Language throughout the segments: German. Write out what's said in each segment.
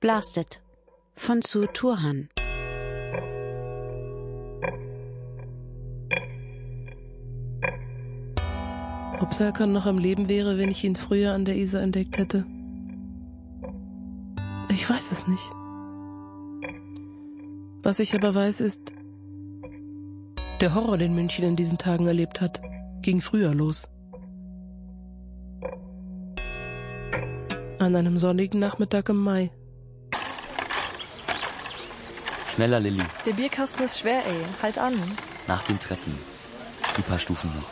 Blasted von Sue Turhan. Ob Serkan noch am Leben wäre, wenn ich ihn früher an der Isar entdeckt hätte? Ich weiß es nicht. Was ich aber weiß ist, der Horror, den München in diesen Tagen erlebt hat, ging früher los. An einem sonnigen Nachmittag im Mai. Schneller, Lilly. Der Bierkasten ist schwer, ey. Halt an. Nach den Treppen. Die paar Stufen noch.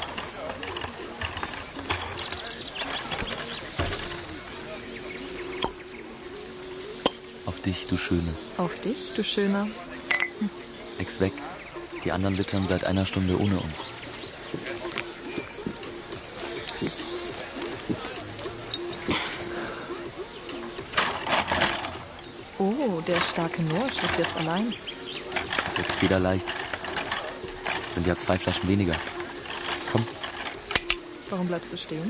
Auf dich, du Schöne. Auf dich, du Schöner. Ex weg. Die anderen wittern seit einer Stunde ohne uns. Oh, der starke Norsch ist jetzt allein. Ist jetzt federleicht. Sind ja 2 Flaschen weniger. Komm. Warum bleibst du stehen?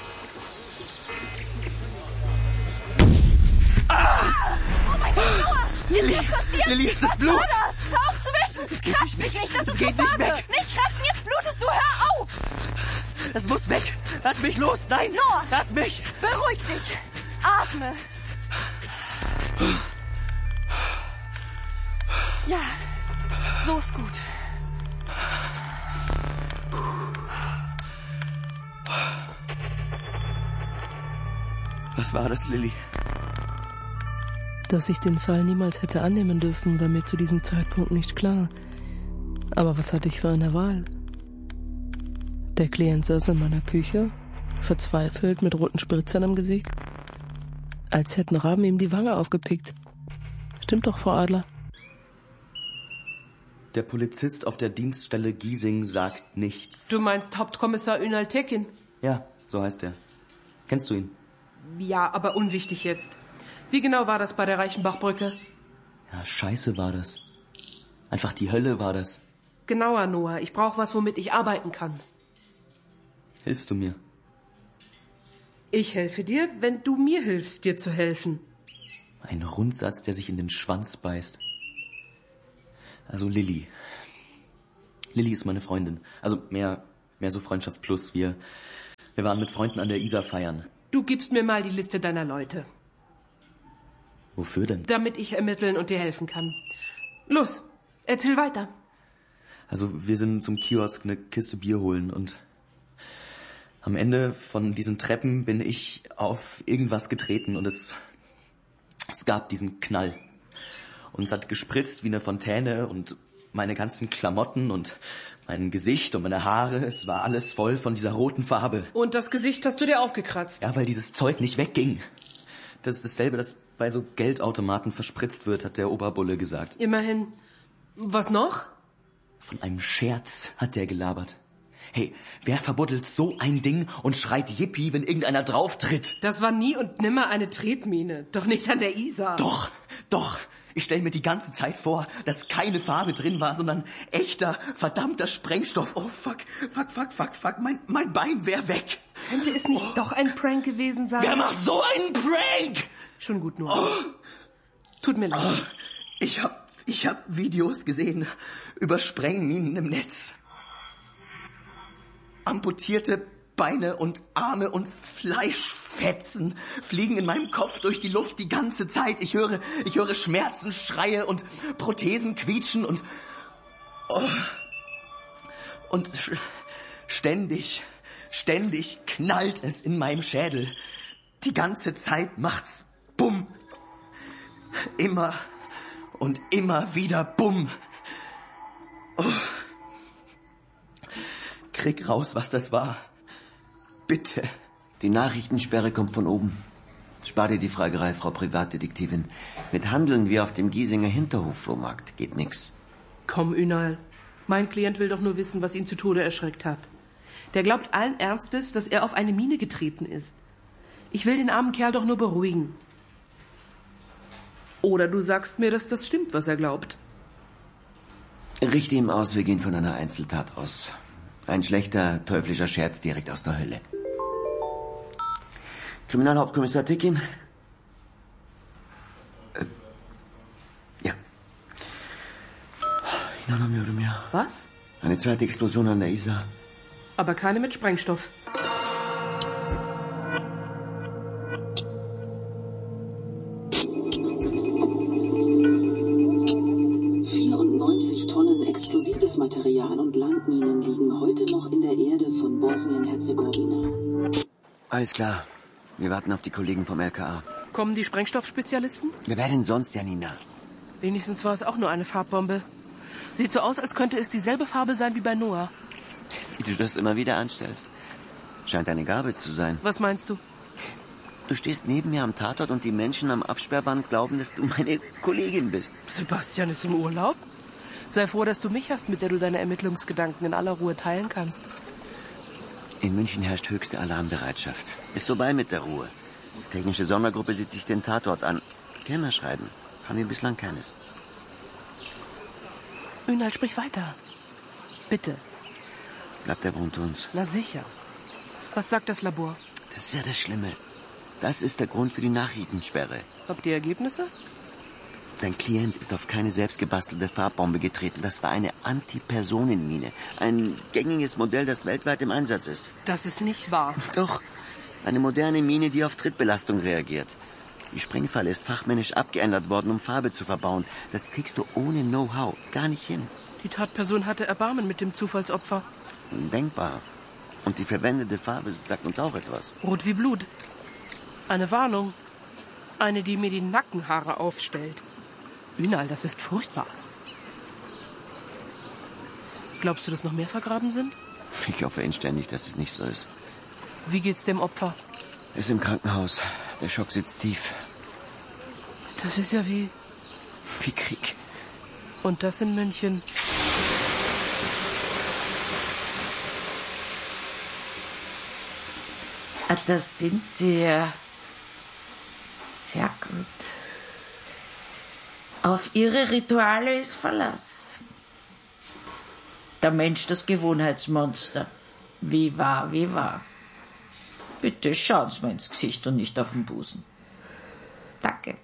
Lilly! Lilly, ist das Blut? Hör auf zu wischen! Kratz mich nicht, das ist Geht nicht Gefahr. weg! Nicht kratzen, jetzt blutest du, hör auf! Das muss weg! Lass mich los! Nein! Noah! Lass mich! Beruhig dich! Atme! Ja, so ist gut. Was war das, Lilly? Dass ich den Fall niemals hätte annehmen dürfen, war mir zu diesem Zeitpunkt nicht klar. Aber was hatte ich für eine Wahl? Der Klient saß in meiner Küche, verzweifelt, mit roten Spritzern im Gesicht, als hätten Raben ihm die Wange aufgepickt. Stimmt doch, Frau Adler? Der Polizist auf der Dienststelle Giesing sagt nichts. Du meinst Hauptkommissar Ünal Tekin? Ja, so heißt er. Kennst du ihn? Ja, aber unwichtig jetzt. Wie genau war das bei der Reichenbachbrücke? Ja, scheiße war das. Einfach die Hölle war das. Genauer, Noah. Ich brauche was, womit ich arbeiten kann. Hilfst du mir? Ich helfe dir, wenn du mir hilfst, dir zu helfen. Ein Rundsatz, der sich in den Schwanz beißt. Also Lilly. Lilly ist meine Freundin. Also mehr so Freundschaft plus. Wir waren mit Freunden an der Isar feiern. Du gibst mir mal die Liste deiner Leute. Wofür denn? Damit ich ermitteln und dir helfen kann. Los, erzähl weiter. Also wir sind zum Kiosk eine Kiste Bier holen und am Ende von diesen Treppen bin ich auf irgendwas getreten und es gab diesen Knall. Und es hat gespritzt wie eine Fontäne und meine ganzen Klamotten und mein Gesicht und meine Haare, es war alles voll von dieser roten Farbe. Und das Gesicht hast du dir aufgekratzt? Ja, weil dieses Zeug nicht wegging. Das ist dasselbe, das bei so Geldautomaten verspritzt wird, hat der Oberbulle gesagt. Immerhin. Was noch? Von einem Scherz hat der gelabert. Hey, wer verbuddelt so ein Ding und schreit Yippie, wenn irgendeiner drauftritt? Das war nie und nimmer eine Tretmine. Doch nicht an der Isar. Doch. Ich stelle mir die ganze Zeit vor, dass keine Farbe drin war, sondern echter, verdammter Sprengstoff. Oh, fuck. Mein Bein wär weg. Könnte es nicht doch ein Prank gewesen sein? Wer macht so einen Prank? Schon gut, Noah. Tut mir leid. Ich hab Videos gesehen über Sprengminen im Netz. Amputierte Beine und Arme und Fleischfetzen fliegen in meinem Kopf durch die Luft die ganze Zeit. Ich höre Schmerzen, Schreie und Prothesen quietschen und ständig knallt es in meinem Schädel. Die ganze Zeit macht's Bumm. Immer und immer wieder Bumm. Krieg raus, was das war. Bitte. Die Nachrichtensperre kommt von oben. Spar dir die Fragerei, Frau Privatdetektivin. Mit Handeln wie auf dem Giesinger Hinterhof-Flohmarkt geht nix. Komm, Ünal. Mein Klient will doch nur wissen, was ihn zu Tode erschreckt hat. Der glaubt allen Ernstes, dass er auf eine Mine getreten ist. Ich will den armen Kerl doch nur beruhigen. Oder du sagst mir, dass das stimmt, was er glaubt. Richte ihm aus, wir gehen von einer Einzeltat aus. Ein schlechter, teuflischer Scherz direkt aus der Hölle. Kriminalhauptkommissar Tekin? Was? Eine zweite Explosion an der Isar. Aber keine mit Sprengstoff. Explosives Material und Landminen liegen heute noch in der Erde von Bosnien-Herzegowina. Alles klar. Wir warten auf die Kollegen vom LKA. Kommen die Sprengstoffspezialisten? Wer wäre denn sonst, Janina? Wenigstens war es auch nur eine Farbbombe. Sieht so aus, als könnte es dieselbe Farbe sein wie bei Noah. Wie du das immer wieder anstellst. Scheint eine Gabe zu sein. Was meinst du? Du stehst neben mir am Tatort und die Menschen am Absperrband glauben, dass du meine Kollegin bist. Sebastian ist im Urlaub? Sei froh, dass du mich hast, mit der du deine Ermittlungsgedanken in aller Ruhe teilen kannst. In München herrscht höchste Alarmbereitschaft. Ist vorbei mit der Ruhe. Die technische Sondergruppe sieht sich den Tatort an. Kennerschreiben haben wir bislang keines. Ünal, sprich weiter. Bitte. Bleibt der unter uns. Na sicher. Was sagt das Labor? Das ist ja das Schlimme. Das ist der Grund für die Nachrichtensperre. Habt ihr Ergebnisse? Dein Klient ist auf keine selbstgebastelte Farbbombe getreten. Das war eine Antipersonenmine. Ein gängiges Modell, das weltweit im Einsatz ist. Das ist nicht wahr. Doch. Eine moderne Mine, die auf Trittbelastung reagiert. Die Sprengfalle ist fachmännisch abgeändert worden, um Farbe zu verbauen. Das kriegst du ohne Know-how gar nicht hin. Die Tatperson hatte Erbarmen mit dem Zufallsopfer. Denkbar. Und die verwendete Farbe sagt uns auch etwas. Rot wie Blut. Eine Warnung. Eine, die mir die Nackenhaare aufstellt. Ünal, das ist furchtbar. Glaubst du, dass noch mehr vergraben sind? Ich hoffe inständig, dass es nicht so ist. Wie geht's dem Opfer? Er ist im Krankenhaus. Der Schock sitzt tief. Das ist ja wie Krieg. Und das in München. Ah, das sind Sie ja. Sehr gut. Auf Ihre Rituale ist Verlass. Der Mensch, das Gewohnheitsmonster. Wie wahr, wie wahr. Bitte schauen Sie mir ins Gesicht und nicht auf den Busen. Danke.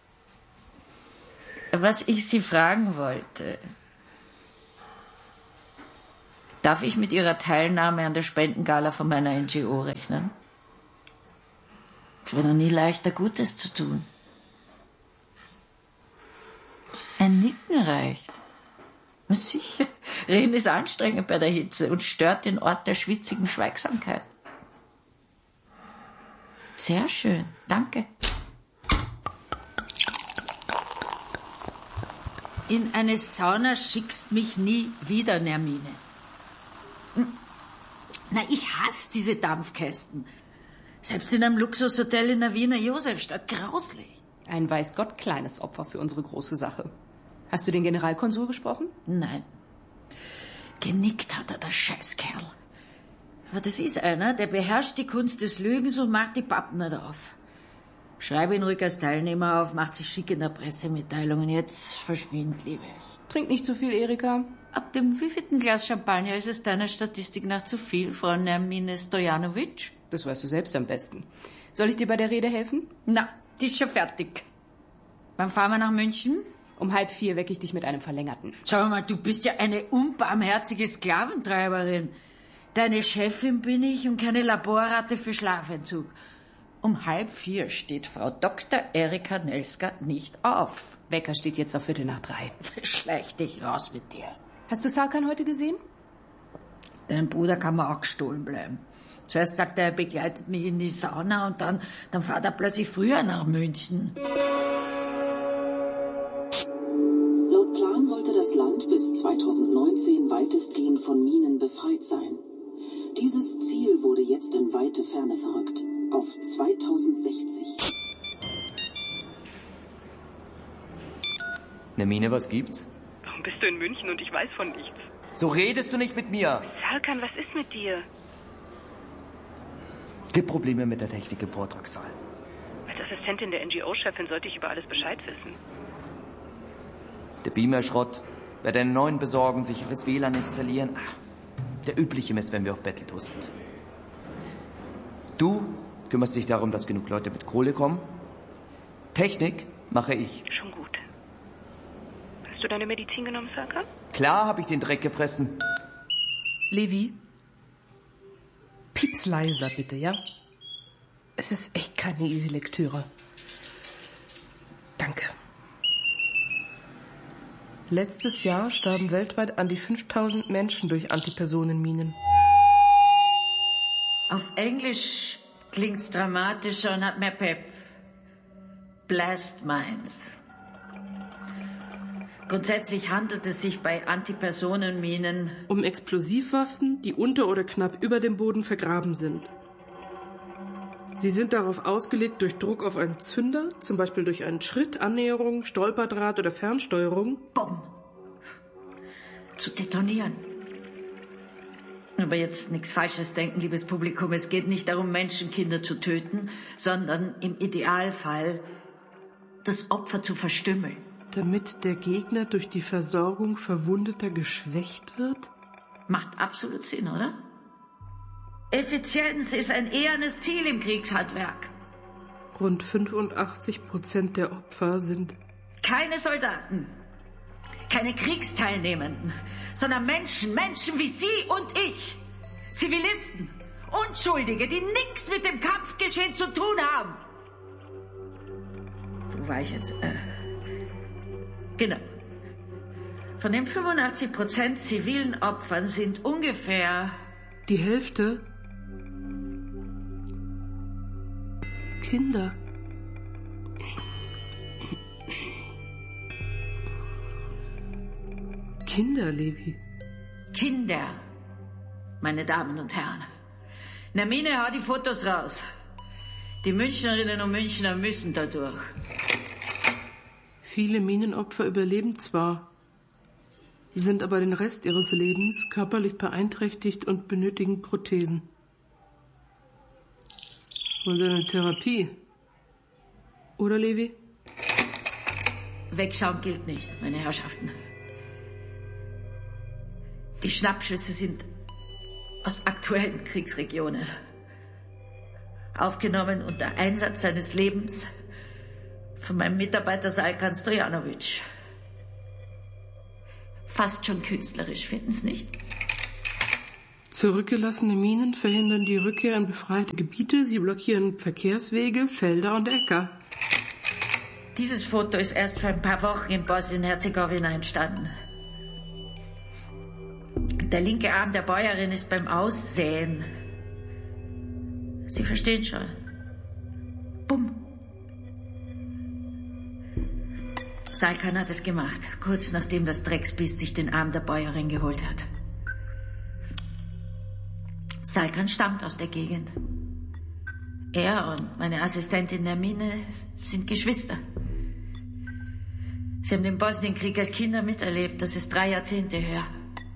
Was ich Sie fragen wollte. Darf ich mit Ihrer Teilnahme an der Spendengala von meiner NGO rechnen? Es wäre noch nie leichter, Gutes zu tun. Ein Nicken reicht. Sicher. Reden ist anstrengend bei der Hitze und stört den Ort der schwitzigen Schweigsamkeit. Sehr schön. Danke. In eine Sauna schickst mich nie wieder, Nermine. Na, ich hasse diese Dampfkästen. Selbst in einem Luxushotel in der Wiener Josefstadt. Grauslich. Ein weiß Gott kleines Opfer für unsere große Sache. Hast du den Generalkonsul gesprochen? Nein. Genickt hat er, der Scheißkerl. Aber das ist einer, der beherrscht die Kunst des Lügens und macht die Pappen nicht auf. Schreibe ihn ruhig als Teilnehmer auf, macht sich schick in der Pressemitteilung und jetzt verschwind, liebe ich. Trink nicht zu viel, Erika. Ab dem wievielten Glas Champagner ist es deiner Statistik nach zu viel, Frau Nermine Stojanovic? Das weißt du selbst am besten. Soll ich dir bei der Rede helfen? Na, die ist schon fertig. Wann fahren wir nach München? Um 3:30 wecke ich dich mit einem Verlängerten. Schau mal, du bist ja eine unbarmherzige Sklaventreiberin. Deine Chefin bin ich und keine Laborratte für Schlafentzug. Um 3:30 steht Frau Dr. Erika Nelska nicht auf. Wecker steht jetzt auf 2:45. Schleich dich raus mit dir. Hast du Sarkan heute gesehen? Dein Bruder kann mir auch gestohlen bleiben. Zuerst sagt er begleitet mich in die Sauna und dann fährt er plötzlich früher nach München. Laut Plan sollte das Land bis 2019 weitestgehend von Minen befreit sein. Dieses Ziel wurde jetzt in weite Ferne verrückt. Auf 2060. Nermine, was gibt's? Warum bist du in München und ich weiß von nichts? So redest du nicht mit mir. Sarkan, was ist mit dir? Gibt Probleme mit der Technik im Vortragssaal. Als Assistentin der NGO-Chefin sollte ich über alles Bescheid wissen. Der Beamer Schrott. Werde einen neuen besorgen, sicheres WLAN installieren. Ach, der übliche Mist, wenn wir auf Battletour sind. Du kümmerst dich darum, dass genug Leute mit Kohle kommen. Technik mache ich. Schon gut. Hast du deine Medizin genommen, Sarkan? Klar habe ich den Dreck gefressen. Levi? Pieps leiser, bitte, ja? Es ist echt keine easy Lektüre. Danke. Letztes Jahr starben weltweit an die 5000 Menschen durch Antipersonenminen. Auf Englisch klingt's dramatischer und hat mehr Pep. Blast Mines. Grundsätzlich handelt es sich bei Antipersonenminen um Explosivwaffen, die unter oder knapp über dem Boden vergraben sind. Sie sind darauf ausgelegt, durch Druck auf einen Zünder, zum Beispiel durch einen Schritt, Annäherung, Stolperdraht oder Fernsteuerung, Bumm, zu detonieren. Aber jetzt nichts Falsches denken, liebes Publikum. Es geht nicht darum, Menschenkinder zu töten, sondern im Idealfall das Opfer zu verstümmeln. Damit der Gegner durch die Versorgung Verwundeter geschwächt wird? Macht absolut Sinn, oder? Effizienz ist ein ehernes Ziel im Kriegshandwerk. Rund 85% der Opfer sind keine Soldaten, keine Kriegsteilnehmenden, sondern Menschen wie Sie und ich. Zivilisten, Unschuldige, die nichts mit dem Kampfgeschehen zu tun haben. Wo war ich jetzt? Genau. Von den 85% zivilen Opfern sind ungefähr die Hälfte Kinder. Kinder, Levi. Kinder, meine Damen und Herren. Nermine, hau die Fotos raus. Die Münchnerinnen und Münchner müssen da durch. Viele Minenopfer überleben zwar, sind aber den Rest ihres Lebens körperlich beeinträchtigt und benötigen Prothesen. Und eine Therapie. Oder, Levi? Wegschauen gilt nicht, meine Herrschaften. Die Schnappschüsse sind aus aktuellen Kriegsregionen. Aufgenommen unter Einsatz seines Lebens von meinem Mitarbeiter Salkan Stojanovic. Fast schon künstlerisch, finden Sie nicht? Zurückgelassene Minen verhindern die Rückkehr in befreite Gebiete. Sie blockieren Verkehrswege, Felder und Äcker. Dieses Foto ist erst vor ein paar Wochen in Bosnien-Herzegowina entstanden. Der linke Arm der Bäuerin ist beim Aussäen. Sie verstehen schon. Bumm. Salkan hat es gemacht, kurz nachdem das Drecksbiest sich den Arm der Bäuerin geholt hat. Salkan stammt aus der Gegend. Er und meine Assistentin Nermine sind Geschwister. Sie haben den Bosnienkrieg als Kinder miterlebt, das ist 3 Jahrzehnte her.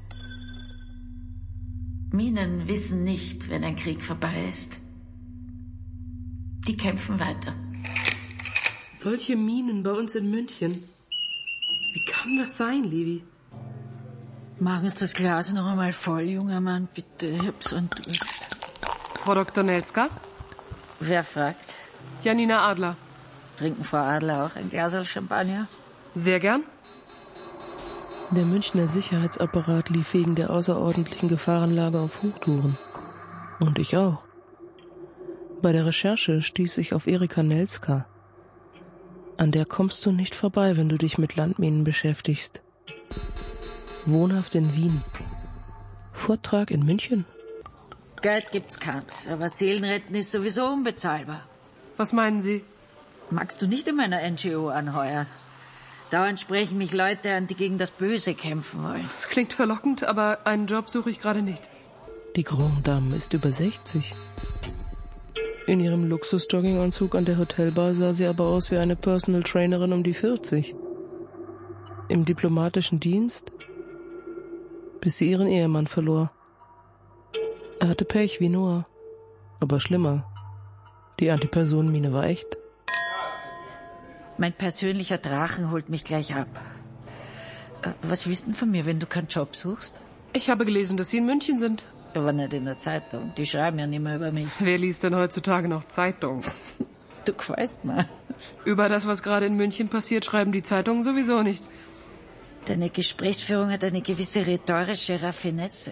Minen wissen nicht, wenn ein Krieg vorbei ist. Die kämpfen weiter. Solche Minen bei uns in München. Wie kann das sein, Levi? Machen Sie das Glas noch einmal voll, junger Mann, bitte. Ich hab's und... Frau Dr. Nelska? Wer fragt? Janina Adler. Trinken Frau Adler auch ein Glas Champagner? Sehr gern. Der Münchner Sicherheitsapparat lief wegen der außerordentlichen Gefahrenlage auf Hochtouren. Und ich auch. Bei der Recherche stieß ich auf Erika Nelska. An der kommst du nicht vorbei, wenn du dich mit Landminen beschäftigst. Wohnhaft in Wien. Vortrag in München. Geld gibt's keins, aber Seelenretten ist sowieso unbezahlbar. Was meinen Sie? Magst du nicht in meiner NGO anheuern? Dauernd sprechen mich Leute an, die gegen das Böse kämpfen wollen. Das klingt verlockend, aber einen Job suche ich gerade nicht. Die Grande Dame ist über 60. In ihrem Luxus-Jogginganzug an der Hotelbar sah sie aber aus wie eine Personal Trainerin um die 40. Im diplomatischen Dienst, bis sie ihren Ehemann verlor. Er hatte Pech wie Noah, aber schlimmer. Die Antipersonenmine war echt. Mein persönlicher Drachen holt mich gleich ab. Was willst du von mir, wenn du keinen Job suchst? Ich habe gelesen, dass Sie in München sind. Aber nicht in der Zeitung. Die schreiben ja nicht mehr über mich. Wer liest denn heutzutage noch Zeitung? Du gefällst mir. Über das, was gerade in München passiert, schreiben die Zeitungen sowieso nicht. Deine Gesprächsführung hat eine gewisse rhetorische Raffinesse.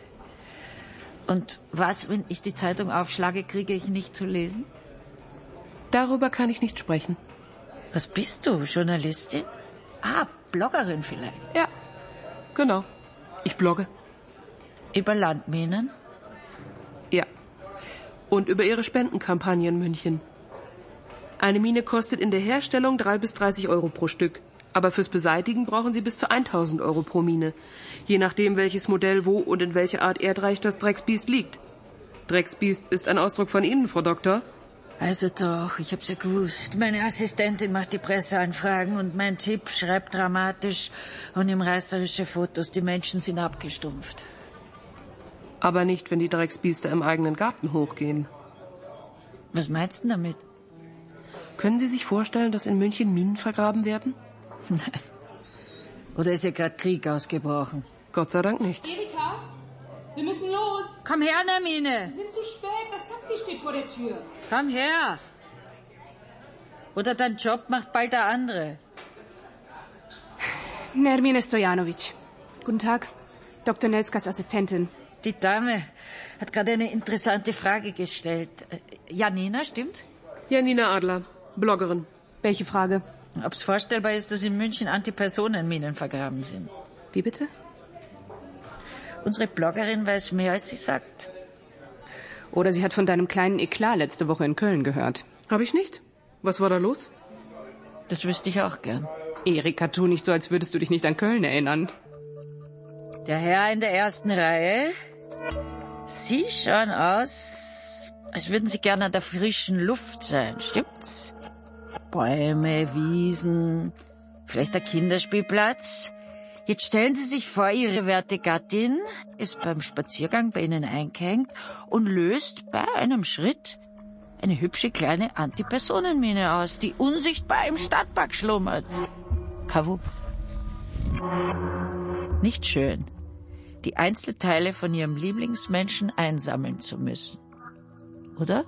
Und was, wenn ich die Zeitung aufschlage, kriege ich nicht zu lesen? Darüber kann ich nicht sprechen. Was bist du, Journalistin? Ah, Bloggerin vielleicht. Ja, genau. Ich blogge. Über Landminen? Ja. Und über ihre Spendenkampagne in München. Eine Mine kostet in der Herstellung 3 bis 30 Euro pro Stück. Aber fürs Beseitigen brauchen Sie bis zu 1000 Euro pro Mine. Je nachdem, welches Modell wo und in welcher Art Erdreich das Drecksbiest liegt. Drecksbiest ist ein Ausdruck von Ihnen, Frau Doktor. Also doch, ich hab's ja gewusst. Meine Assistentin macht die Presseanfragen und mein Tipp schreibt dramatisch und ihm reißerische Fotos. Die Menschen sind abgestumpft. Aber nicht, wenn die Drecksbiester im eigenen Garten hochgehen. Was meinst du damit? Können Sie sich vorstellen, dass in München Minen vergraben werden? Nein. Oder ist ja gerade Krieg ausgebrochen? Gott sei Dank nicht. Erika, wir müssen los. Komm her, Nermine. Wir sind zu spät, das Taxi steht vor der Tür. Komm her. Oder dein Job macht bald der andere. Nermine Stojanovic. Guten Tag. Dr. Nelskas Assistentin. Die Dame hat gerade eine interessante Frage gestellt. Janina, stimmt? Janina Adler, Bloggerin. Welche Frage? Ob es vorstellbar ist, dass in München Antipersonenminen vergraben sind. Wie bitte? Unsere Bloggerin weiß mehr, als sie sagt. Oder sie hat von deinem kleinen Eklat letzte Woche in Köln gehört. Hab ich nicht? Was war da los? Das wüsste ich auch gern. Erika, tu nicht so, als würdest du dich nicht an Köln erinnern. Der Herr in der ersten Reihe. Sie schauen aus, als würden Sie gerne an der frischen Luft sein, stimmt's? Bäume, Wiesen, vielleicht der Kinderspielplatz. Jetzt stellen Sie sich vor, Ihre werte Gattin ist beim Spaziergang bei Ihnen eingehängt und löst bei einem Schritt eine hübsche kleine Antipersonenmine aus, die unsichtbar im Stadtpark schlummert. Kawup. Nicht schön, die Einzelteile von Ihrem Lieblingsmenschen einsammeln zu müssen. Oder?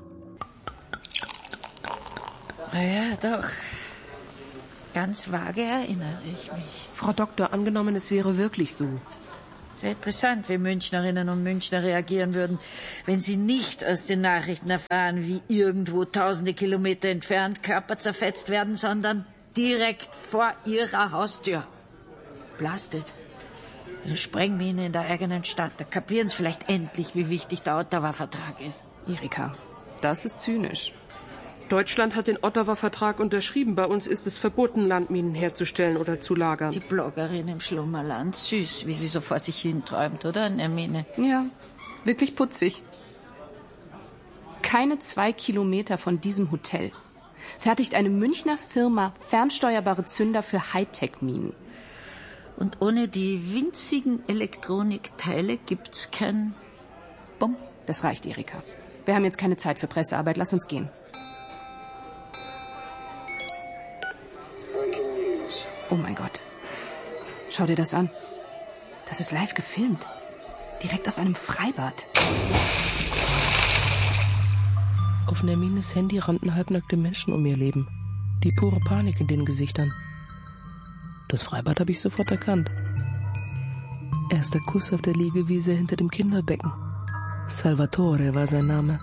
Ja, doch. Ganz vage erinnere ich mich. Frau Doktor, angenommen, es wäre wirklich so. Wäre interessant, wie Münchnerinnen und Münchner reagieren würden, wenn sie nicht aus den Nachrichten erfahren, wie irgendwo tausende Kilometer entfernt Körper zerfetzt werden, sondern direkt vor ihrer Haustür. Blastet. Eine Sprengmine in der eigenen Stadt. Da kapieren sie vielleicht endlich, wie wichtig der Ottawa-Vertrag ist. Erika, das ist zynisch. Deutschland hat den Ottawa-Vertrag unterschrieben. Bei uns ist es verboten, Landminen herzustellen oder zu lagern. Die Bloggerin im Schlummerland. Süß, wie sie so vor sich hin träumt, oder, Nermine? Ja, wirklich putzig. Keine 2 Kilometer von diesem Hotel fertigt eine Münchner Firma fernsteuerbare Zünder für Hightech-Minen. Und ohne die winzigen Elektronikteile gibt's kein Bumm. Das reicht, Erika. Wir haben jetzt keine Zeit für Pressearbeit. Lass uns gehen. Oh mein Gott. Schau dir das an. Das ist live gefilmt. Direkt aus einem Freibad. Auf Nermines Handy rannten halbnackte Menschen um ihr Leben. Die pure Panik in den Gesichtern. Das Freibad habe ich sofort erkannt. Erster Kuss auf der Liegewiese hinter dem Kinderbecken. Salvatore war sein Name.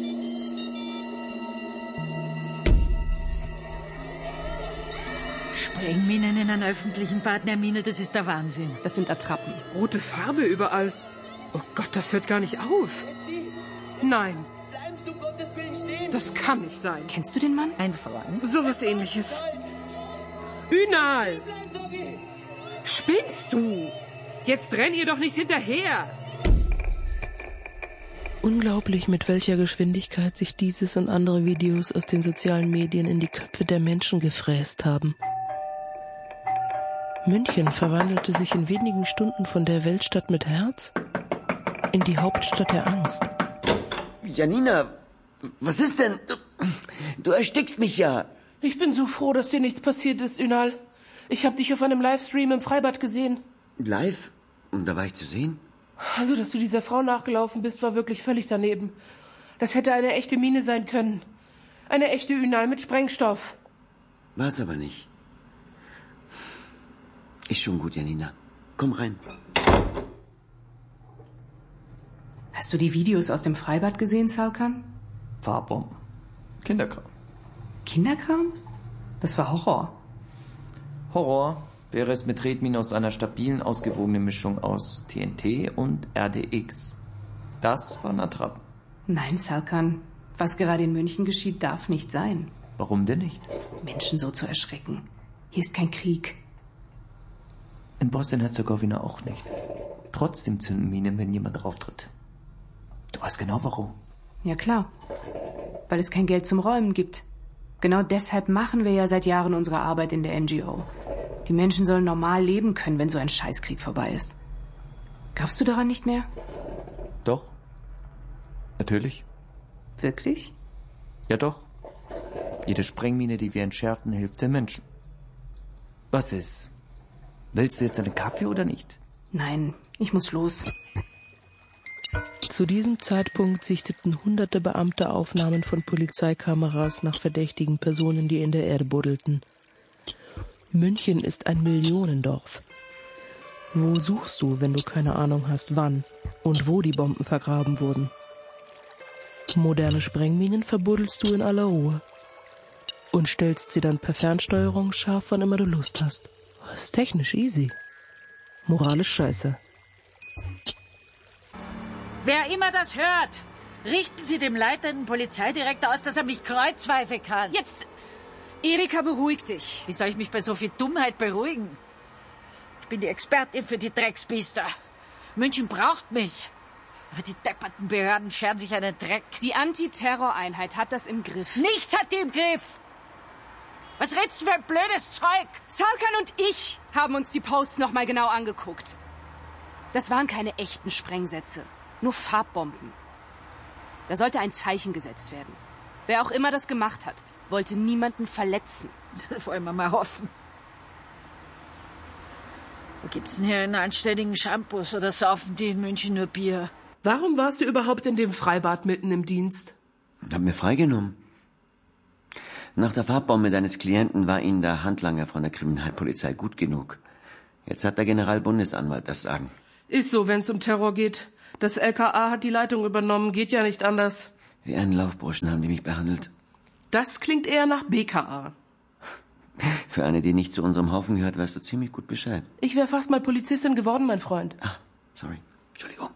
Sprengminen in einer öffentlichen Bad, Nermine, das ist der Wahnsinn. Das sind Attrappen. Rote Farbe überall. Oh Gott, das hört gar nicht auf. Nein. Bleibst du Gottes Willen stehen? Das kann nicht sein. Kennst du den Mann? Ein Freund. So was Ähnliches. Ünal! Spinnst du? Jetzt renn ihr doch nicht hinterher! Unglaublich, mit welcher Geschwindigkeit sich dieses und andere Videos aus den sozialen Medien in die Köpfe der Menschen gefräst haben. München verwandelte sich in wenigen Stunden von der Weltstadt mit Herz in die Hauptstadt der Angst. Janina, was ist denn? Du erstickst mich ja. Ich bin so froh, dass dir nichts passiert ist, Ünal. Ich habe dich auf einem Livestream im Freibad gesehen. Live? Und da war ich zu sehen? Also, dass du dieser Frau nachgelaufen bist, war wirklich völlig daneben. Das hätte eine echte Mine sein können. Eine echte Ünal mit Sprengstoff. War es aber nicht. Ist schon gut, Janina. Komm rein. Hast du die Videos aus dem Freibad gesehen, Salkan? Fahrbomben. Kinderkram. Kinderkram? Das war Horror. Horror wäre es mit Tretminen aus einer stabilen, ausgewogenen Mischung aus TNT und RDX. Das waren Attrappen. Nein, Salkan. Was gerade in München geschieht, darf nicht sein. Warum denn nicht? Menschen so zu erschrecken. Hier ist kein Krieg. In Bosnien-Herzegowina auch nicht. Trotzdem zünden Minen, wenn jemand drauftritt. Du weißt genau warum. Ja klar. Weil es kein Geld zum Räumen gibt. Genau deshalb machen wir ja seit Jahren unsere Arbeit in der NGO. Die Menschen sollen normal leben können, wenn so ein Scheißkrieg vorbei ist. Glaubst du daran nicht mehr? Doch. Natürlich. Wirklich? Ja doch. Jede Sprengmine, die wir entschärfen, hilft den Menschen. Was ist? Willst du jetzt einen Kaffee oder nicht? Nein, ich muss los. Zu diesem Zeitpunkt sichteten hunderte Beamte Aufnahmen von Polizeikameras nach verdächtigen Personen, die in der Erde buddelten. München ist ein Millionendorf. Wo suchst du, wenn du keine Ahnung hast, wann und wo die Bomben vergraben wurden? Moderne Sprengminen verbuddelst du in aller Ruhe und stellst sie dann per Fernsteuerung scharf, wann immer du Lust hast. Das ist technisch easy. Moralisch scheiße. Wer immer das hört, richten Sie dem leitenden Polizeidirektor aus, dass er mich kreuzweise kann. Jetzt, Erika, beruhig dich. Wie soll ich mich bei so viel Dummheit beruhigen? Ich bin die Expertin für die Drecksbiester. München braucht mich. Aber die depperten Behörden scheren sich einen Dreck. Die Antiterroreinheit hat das im Griff. Nichts hat die im Griff. Was redest du für ein blödes Zeug? Salkan und ich haben uns die Posts noch mal genau angeguckt. Das waren keine echten Sprengsätze. Nur Farbbomben. Da sollte ein Zeichen gesetzt werden. Wer auch immer das gemacht hat, wollte niemanden verletzen. Das wollen wir mal hoffen. Wo gibt's denn hier einen anständigen Shampoos oder saufen die in München nur Bier? Warum warst du überhaupt in dem Freibad mitten im Dienst? Hab mir freigenommen. Nach der Farbbombe deines Klienten war Ihnen der Handlanger von der Kriminalpolizei gut genug. Jetzt hat der Generalbundesanwalt das Sagen. Ist so, wenn es um Terror geht. Das LKA hat die Leitung übernommen, geht ja nicht anders. Wie einen Laufburschen haben die mich behandelt. Das klingt eher nach BKA. Für eine, die nicht zu unserem Haufen gehört, weißt du ziemlich gut Bescheid. Ich wäre fast mal Polizistin geworden, mein Freund. Ach, sorry. Entschuldigung.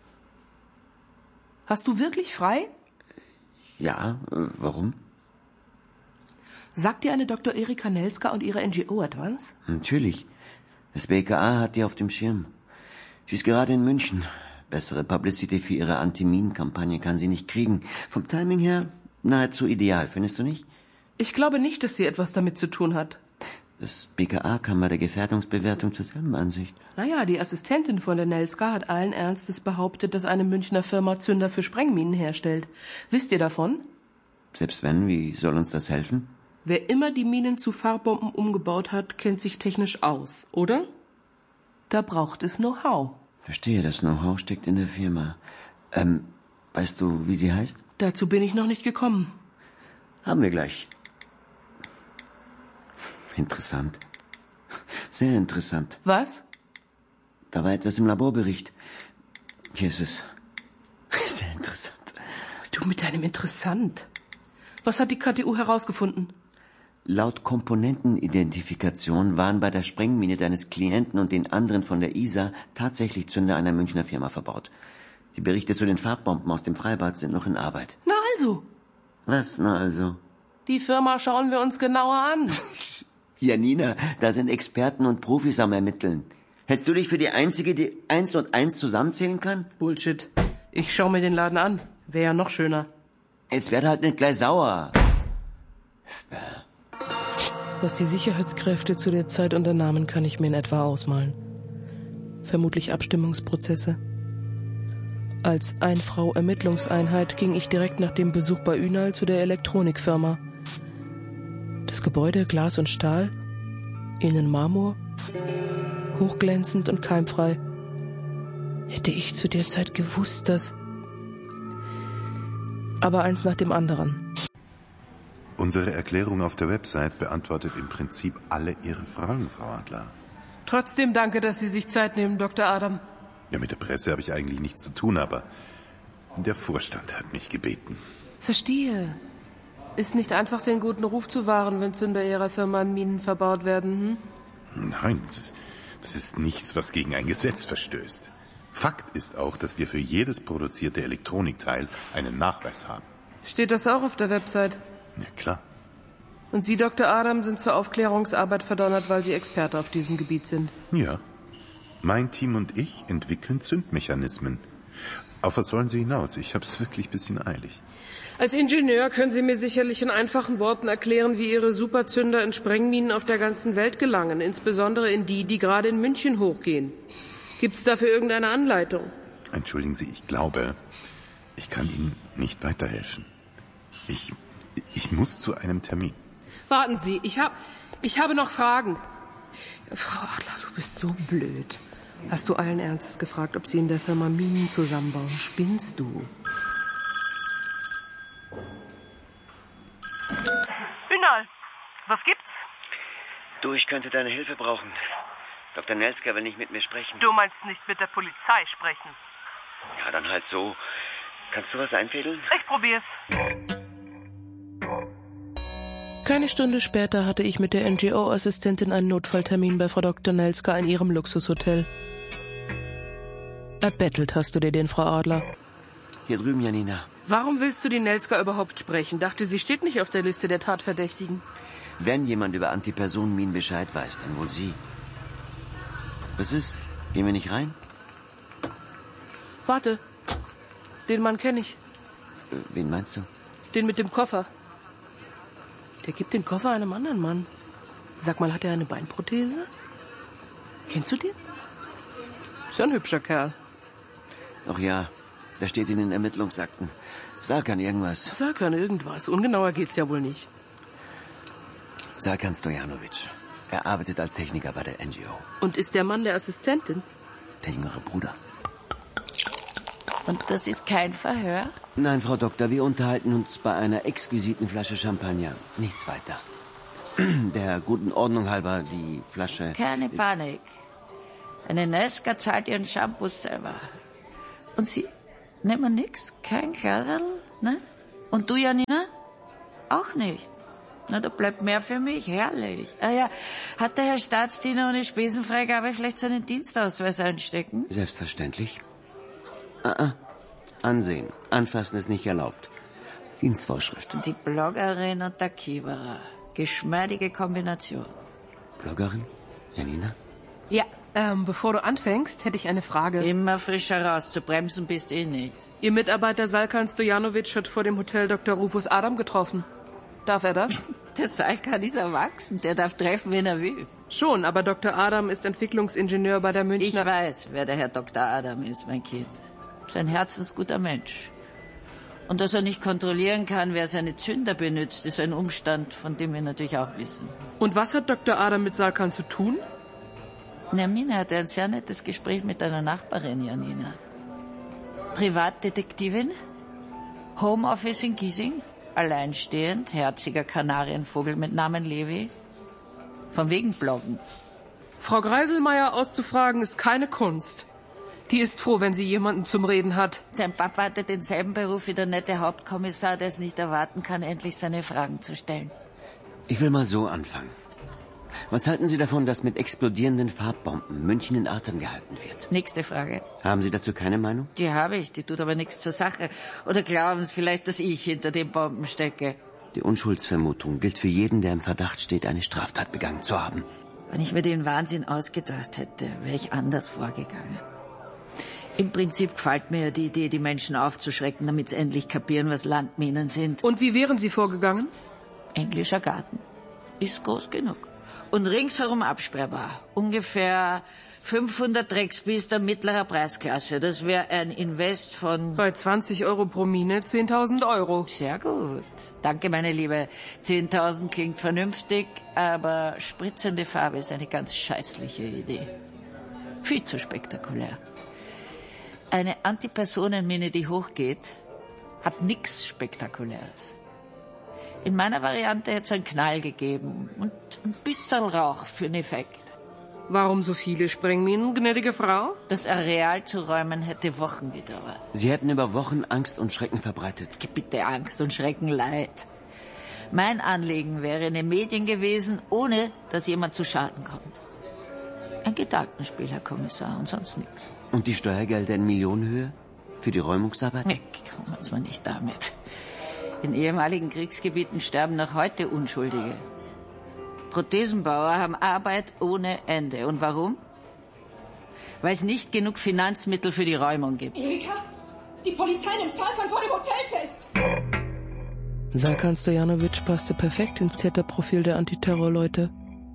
Hast du wirklich frei? Ja, warum? Sagt dir eine Dr. Erika Nelska und ihre NGO etwas? Natürlich. Das BKA hat die auf dem Schirm. Sie ist gerade in München. Bessere Publicity für ihre Anti-Minen-Kampagne kann sie nicht kriegen. Vom Timing her nahezu ideal, findest du nicht? Ich glaube nicht, dass sie etwas damit zu tun hat. Das BKA kam bei der Gefährdungsbewertung zur selben Ansicht. Naja, die Assistentin von der Nelska hat allen Ernstes behauptet, dass eine Münchner Firma Zünder für Sprengminen herstellt. Wisst ihr davon? Selbst wenn, wie soll uns das helfen? Wer immer die Minen zu Farbbomben umgebaut hat, kennt sich technisch aus, oder? Da braucht es Know-how. Verstehe, das Know-how steckt in der Firma. Weißt du, wie sie heißt? Dazu bin ich noch nicht gekommen. Haben wir gleich. Interessant. Sehr interessant. Was? Da war etwas im Laborbericht. Hier ist es. Sehr interessant. Du mit deinem Interessant. Was hat die KTU herausgefunden? Laut Komponentenidentifikation waren bei der Sprengmine deines Klienten und den anderen von der ISA tatsächlich Zünder einer Münchner Firma verbaut. Die Berichte zu den Farbbomben aus dem Freibad sind noch in Arbeit. Na also. Was, na also? Die Firma schauen wir uns genauer an. Janina, da sind Experten und Profis am Ermitteln. Hältst du dich für die Einzige, die 1 und 1 zusammenzählen kann? Bullshit. Ich schau mir den Laden an. Wäre ja noch schöner. Jetzt werd halt nicht gleich sauer. Was die Sicherheitskräfte zu der Zeit unternahmen, kann ich mir in etwa ausmalen. Vermutlich Abstimmungsprozesse. Als Ein-Frau-Ermittlungseinheit ging ich direkt nach dem Besuch bei Ünal zu der Elektronikfirma. Das Gebäude Glas und Stahl, innen Marmor, hochglänzend und keimfrei. Hätte ich zu der Zeit gewusst, dass... Aber eins nach dem anderen. Unsere Erklärung auf der Website beantwortet im Prinzip alle Ihre Fragen, Frau Adler. Trotzdem danke, dass Sie sich Zeit nehmen, Dr. Adam. Ja, mit der Presse habe ich eigentlich nichts zu tun, aber der Vorstand hat mich gebeten. Verstehe. Ist nicht einfach, den guten Ruf zu wahren, wenn Zünder Ihrer Firma in Minen verbaut werden, Nein, das ist nichts, was gegen ein Gesetz verstößt. Fakt ist auch, dass wir für jedes produzierte Elektronikteil einen Nachweis haben. Steht das auch auf der Website? Ja, klar. Und Sie, Dr. Adam, sind zur Aufklärungsarbeit verdonnert, weil Sie Experte auf diesem Gebiet sind? Ja. Mein Team und ich entwickeln Zündmechanismen. Auf was sollen Sie hinaus? Ich hab's wirklich ein bisschen eilig. Als Ingenieur können Sie mir sicherlich in einfachen Worten erklären, wie Ihre Superzünder in Sprengminen auf der ganzen Welt gelangen, insbesondere in die gerade in München hochgehen. Gibt es dafür irgendeine Anleitung? Entschuldigen Sie, ich glaube, ich kann Ihnen nicht weiterhelfen. Ich muss zu einem Termin. Warten Sie, ich habe noch Fragen. Frau Adler, du bist so blöd. Hast du allen Ernstes gefragt, ob Sie in der Firma Minen zusammenbauen? Spinnst du? Ünal, was gibt's? Du, ich könnte deine Hilfe brauchen. Dr. Nelska will nicht mit mir sprechen. Du meinst nicht mit der Polizei sprechen? Ja, dann halt so. Kannst du was einfädeln? Ich probier's. Keine Stunde später hatte ich mit der NGO-Assistentin einen Notfalltermin bei Frau Dr. Nelska in ihrem Luxushotel. Erbettelt hast du dir den, Frau Adler. Hier drüben, Janina. Warum willst du die Nelska überhaupt sprechen? Dachte, sie steht nicht auf der Liste der Tatverdächtigen. Wenn jemand über Antipersonenminen Bescheid weiß, dann wohl sie. Was ist? Gehen wir nicht rein? Warte. Den Mann kenne ich. Wen meinst du? Den mit dem Koffer. Der gibt den Koffer einem anderen Mann. Sag mal, hat er eine Beinprothese? Kennst du den? Ist ja ein hübscher Kerl. Ach ja, da steht in den Ermittlungsakten. Serkan irgendwas. Serkan irgendwas. Ungenauer geht's ja wohl nicht. Serkan Stojanovic. Er arbeitet als Techniker bei der NGO. Und ist der Mann der Assistentin? Der jüngere Bruder. Und das ist kein Verhör? Nein, Frau Doktor, wir unterhalten uns bei einer exquisiten Flasche Champagner. Nichts weiter. Der guten Ordnung halber, die Flasche... Keine Panik. Eine Nelska zahlt ihren Shampoo selber. Und Sie nehmen nix? Kein Glasl? Ne? Und du, Janina? Auch nicht? Na, da bleibt mehr für mich. Herrlich. Ah ja, hat der Herr Staatsdiener ohne Spesenfreigabe vielleicht so einen Dienstausweis einstecken? Selbstverständlich. Ansehen. Anfassen ist nicht erlaubt. Dienstvorschrift. Die Bloggerin und der Kieberer. Geschmeidige Kombination. Bloggerin? Janina? Ja, bevor du anfängst, hätte ich eine Frage. Immer frischer raus, zu bremsen bist eh nicht. Ihr Mitarbeiter Serkan Stojanovic hat vor dem Hotel Dr. Rufus Adam getroffen. Darf er das? Der Serkan ist erwachsen, der darf treffen, wen er will. Schon, aber Dr. Adam ist Entwicklungsingenieur bei der Münchner... Ich weiß, wer der Herr Dr. Adam ist, mein Kind. Sein herzensguter Mensch. Und dass er nicht kontrollieren kann, wer seine Zünder benutzt, ist ein Umstand, von dem wir natürlich auch wissen. Und was hat Dr. Adam mit Serkan zu tun? Nermina hatte ein sehr nettes Gespräch mit einer Nachbarin, Janina. Privatdetektivin, Homeoffice in Giesing, alleinstehend, herziger Kanarienvogel mit Namen Levi. Von wegen Bloggen. Frau Greiselmeier auszufragen ist keine Kunst. Die ist froh, wenn sie jemanden zum Reden hat. Dein Papa hatte denselben Beruf wie der nette Hauptkommissar, der es nicht erwarten kann, endlich seine Fragen zu stellen. Ich will mal so anfangen. Was halten Sie davon, dass mit explodierenden Farbbomben München in Atem gehalten wird? Nächste Frage. Haben Sie dazu keine Meinung? Die habe ich, die tut aber nichts zur Sache. Oder glauben Sie vielleicht, dass ich hinter den Bomben stecke? Die Unschuldsvermutung gilt für jeden, der im Verdacht steht, eine Straftat begangen zu haben. Wenn ich mir den Wahnsinn ausgedacht hätte, wäre ich anders vorgegangen. Im Prinzip gefällt mir ja die Idee, die Menschen aufzuschrecken, damit sie endlich kapieren, was Landminen sind. Und wie wären Sie vorgegangen? Englischer Garten. Ist groß genug. Und ringsherum absperrbar. Ungefähr 500 Drecksbiester mittlerer Preisklasse. Das wäre ein Invest von... Bei 20 Euro pro Mine 10.000 Euro. Sehr gut. Danke, meine Liebe. 10.000 klingt vernünftig, aber spritzende Farbe ist eine ganz scheißliche Idee. Viel zu spektakulär. Eine Antipersonenmine, die hochgeht, hat nichts Spektakuläres. In meiner Variante hätte es einen Knall gegeben und ein bisschen Rauch für einen Effekt. Warum so viele Sprengminen, gnädige Frau? Das Areal zu räumen hätte Wochen gedauert. Sie hätten über Wochen Angst und Schrecken verbreitet. Bitte Angst und Schrecken leid. Mein Anliegen wäre in den Medien gewesen, ohne dass jemand zu Schaden kommt. Ein Gedankenspiel, Herr Kommissar, und sonst nichts. Und die Steuergelder in Millionenhöhe? Für die Räumungsarbeit? Kommen wir nicht damit. In ehemaligen Kriegsgebieten sterben noch heute Unschuldige. Prothesenbauer haben Arbeit ohne Ende. Und warum? Weil es nicht genug Finanzmittel für die Räumung gibt. Erika, die Polizei nimmt Salkan vor dem Hotel fest. Salkan Stojanovic passte perfekt ins Täterprofil der Antiterrorleute.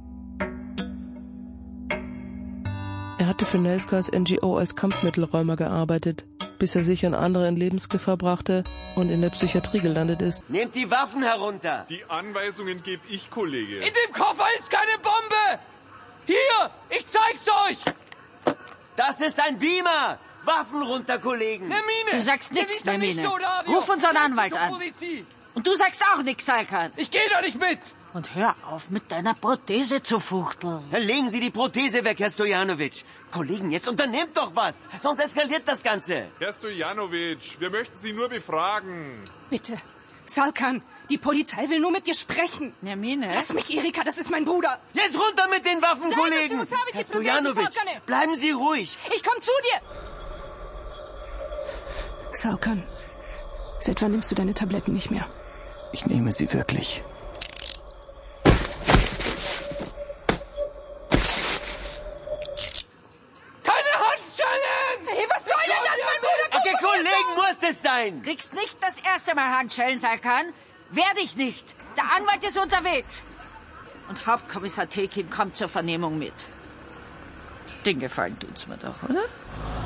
Er hatte für Nelskas NGO als Kampfmittelräumer gearbeitet, bis er sich an andere in Lebensgefahr brachte und in der Psychiatrie gelandet ist. Nehmt die Waffen herunter! Die Anweisungen gebe ich, Kollege. In dem Koffer ist keine Bombe! Hier, ich zeig's euch! Das ist ein Beamer! Waffen runter, Kollegen! Hermine! Du sagst nichts, Hermine. Ruf unseren Anwalt an. Und du sagst auch nichts, Salkan. Ich gehe doch nicht mit! Und hör auf, mit deiner Prothese zu fuchteln. Legen Sie die Prothese weg, Herr Stojanovic. Kollegen, jetzt unternehmt doch was, sonst eskaliert das Ganze. Herr Stojanovic, wir möchten Sie nur befragen. Bitte, Salkan, die Polizei will nur mit dir sprechen. Hermine? Lass mich, Erika, das ist mein Bruder. Jetzt runter mit den Waffen, Kollegen! Herr Stojanovic, bleiben Sie ruhig. Ich komm zu dir. Salkan, seit wann nimmst du deine Tabletten nicht mehr? Ich nehme sie wirklich. Hey, was soll denn das, mein Bruder? Okay, Kollegen, muss es sein. Kriegst nicht das erste Mal Handschellen, Salkan. Werde ich nicht. Der Anwalt ist unterwegs. Und Hauptkommissar Tekin kommt zur Vernehmung mit. Den Gefallen tut's mir doch, oder?